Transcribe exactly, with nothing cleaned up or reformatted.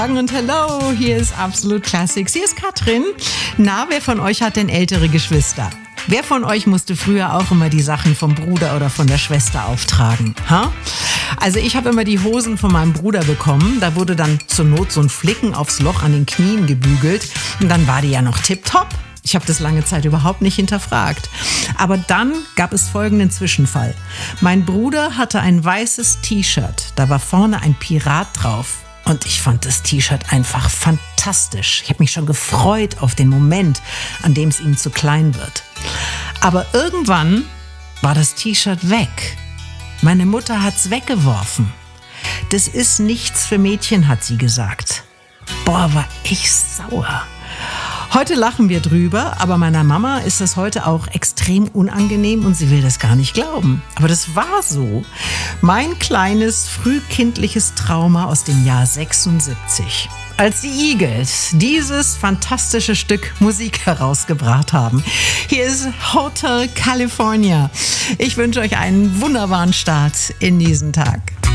Und hello, hier ist Absolute Classics. Hier ist Katrin. Na, wer von euch hat denn ältere Geschwister? Wer von euch musste früher auch immer die Sachen vom Bruder oder von der Schwester auftragen? Ha? Also ich habe immer die Hosen von meinem Bruder bekommen. Da wurde dann zur Not so ein Flicken aufs Loch an den Knien gebügelt. Und dann war die ja noch tipptopp. Ich habe das lange Zeit überhaupt nicht hinterfragt. Aber dann gab es folgenden Zwischenfall. Mein Bruder hatte ein weißes T-Shirt. Da war vorne ein Pirat drauf. Und ich fand das T-Shirt einfach fantastisch. Ich habe mich schon gefreut auf den Moment, an dem es ihm zu klein wird. Aber irgendwann war das T-Shirt weg. Meine Mutter hat's weggeworfen. Das ist nichts für Mädchen, hat sie gesagt. Boah, war ich sauer. Heute lachen wir drüber, aber meiner Mama ist das heute auch extrem unangenehm und sie will das gar nicht glauben. Aber das war so. Mein kleines, frühkindliches Trauma aus dem Jahr sechsundsiebzig. Als die Eagles dieses fantastische Stück Musik herausgebracht haben. Hier ist Hotel California. Ich wünsche euch einen wunderbaren Start in diesen Tag.